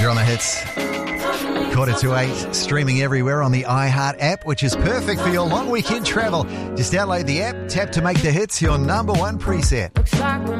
You're on the hits. 7:45, streaming everywhere on the iHeart app, which is perfect for your long weekend travel. Just download the app, tap to make the hits your number one preset.